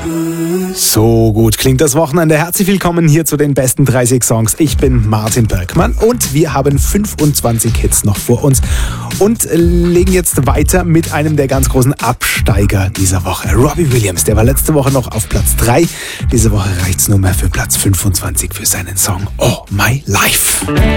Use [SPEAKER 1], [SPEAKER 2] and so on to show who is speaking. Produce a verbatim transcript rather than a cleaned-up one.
[SPEAKER 1] So gut klingt das Wochenende. Herzlich willkommen hier zu den besten dreißig Songs. Ich bin Martin Bergmann und wir haben fünfundzwanzig Hits noch vor uns und legen jetzt weiter mit einem der ganz großen Absteiger dieser Woche. Robbie Williams, der war letzte Woche noch auf Platz drei. Diese Woche reicht's nur mehr für Platz fünfundzwanzig für seinen Song Oh My Life.